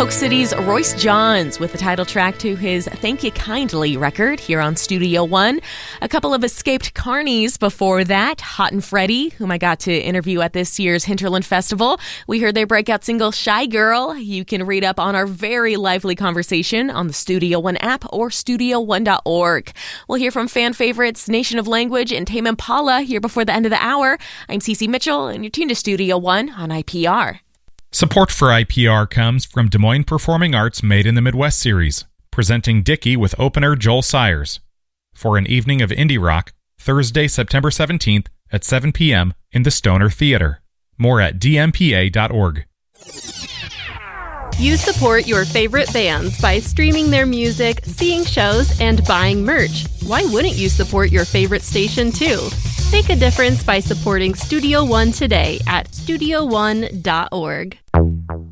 Polk City's Royce Johns with the title track to his Thank You Kindly record here on Studio One. A couple of Escaped Carnies before that. Hot and Freddie, whom I got to interview at this year's Hinterland Festival. We heard their breakout single, Shy Girl. You can read up on our very lively conversation on the Studio One app or studio1.org. We'll hear from fan favorites Nation of Language and Tame Impala here before the end of the hour. I'm Cece Mitchell, and you're tuned to Studio One on IPR. Support for IPR comes from Des Moines Performing Arts Made in the Midwest series, presenting Dickie with opener Joel Sayers for an evening of indie rock, Thursday, September 17th at 7 p.m. in the Stoner Theater. More at dmpa.org. You support your favorite bands by streaming their music, seeing shows, and buying merch. Why wouldn't you support your favorite station too? Make a difference by supporting Studio One today at studio1.org.